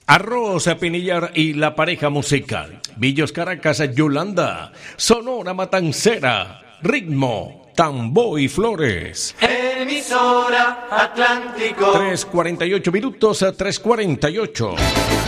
Arroz, Pinillar y la pareja musical. Villos Caracas, Yolanda. Sonora Matancera. Ritmo, Tambo y Flores. Emisora Atlántico. 3:48 minutos, 3:48.